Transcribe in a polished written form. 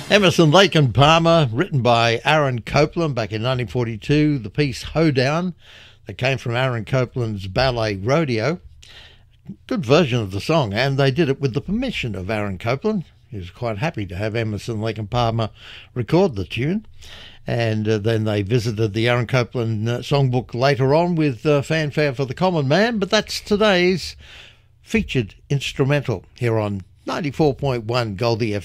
Emerson, Lake and Palmer, written by Aaron Copland back in 1942. The piece Hoedown, that came from Aaron Copland's ballet Rodeo. Good version of the song, and they did it with the permission of Aaron Copland. He was quite happy to have Emerson, Lake and Palmer record the tune. And then they visited the Aaron Copland songbook later on with Fanfare for the Common Man. But that's today's featured instrumental here on 94.1 Goldie FM.